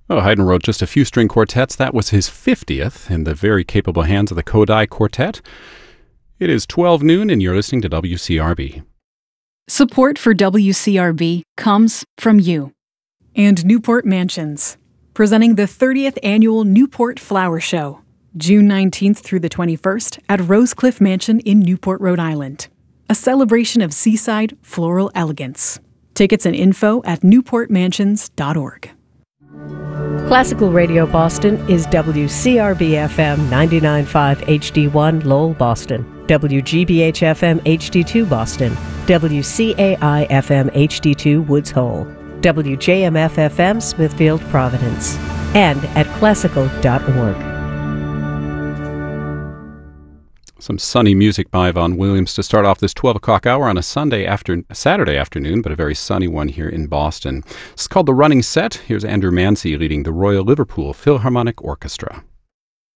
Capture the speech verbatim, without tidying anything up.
Oh, Haydn wrote just a few string quartets. That was his fiftieth in the very capable hands of the Kodály Quartet. It is twelve noon and you're listening to W C R B. Support for W C R B comes from you. And Newport Mansions, presenting the thirtieth Annual Newport Flower Show, June nineteenth through the twenty-first at Rosecliff Mansion in Newport, Rhode Island. A celebration of seaside floral elegance. Tickets and info at newport mansions dot org. Classical Radio Boston is W C R B F M ninety-nine point five H D one Lowell, Boston, W G B H F M H D two Boston, W C A I F M H D two Woods Hole, W J M F F M Smithfield, Providence, and at classical dot org. Some sunny music by Vaughan Williams to start off this twelve o'clock hour on a Sunday after Saturday afternoon, but a very sunny one here in Boston. It's called The Running Set. Here's Andrew Mancy leading the Royal Liverpool Philharmonic Orchestra.